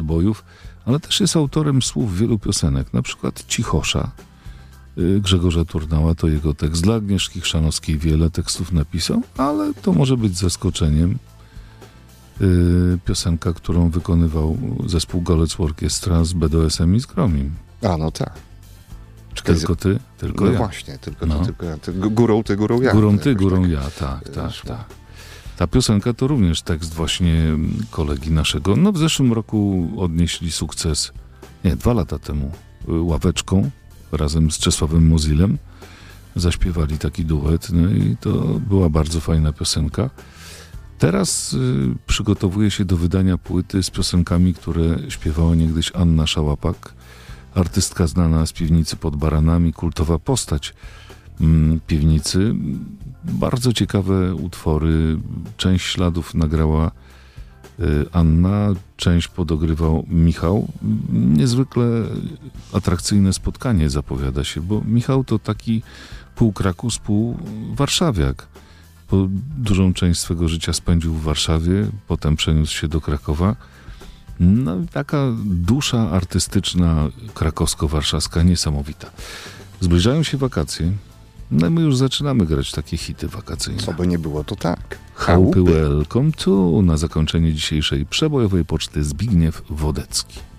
bojów, ale też jest autorem słów wielu piosenek, na przykład Cichosza Grzegorza Turnała, to jego tekst. Dla Agnieszki Chrzanowskiej wiele tekstów napisał, ale to może być zaskoczeniem. Piosenka, którą wykonywał zespół Golec Orkiestra z BDS-em i z Gromim. A, no tak. Czekaj, tylko ty, tylko no ja. Właśnie, tylko ty, tylko ja. Górą ty, górą ja. Górą ty, górą ja, tak. Ta piosenka to również tekst właśnie kolegi naszego. No w zeszłym roku odnieśli sukces, 2 lata temu, Ławeczką razem z Czesławem Mozilem. Zaśpiewali taki duet, no i to była bardzo fajna piosenka. Teraz przygotowuje się do wydania płyty z piosenkami, które śpiewała niegdyś Anna Szałapak, artystka znana z Piwnicy pod Baranami, kultowa postać Piwnicy. Bardzo ciekawe utwory. Część śladów nagrała Anna, część podogrywał Michał. Niezwykle atrakcyjne spotkanie zapowiada się, bo Michał to taki pół Krakus, pół warszawiak. Bo dużą część swego życia spędził w Warszawie, potem przeniósł się do Krakowa. No i taka dusza artystyczna krakowsko-warszawska niesamowita. Zbliżają się wakacje, no i my już zaczynamy grać takie hity wakacyjne. Co by nie było, to tak. Chałupy Welcome to, na zakończenie dzisiejszej przebojowej poczty Zbigniew Wodecki.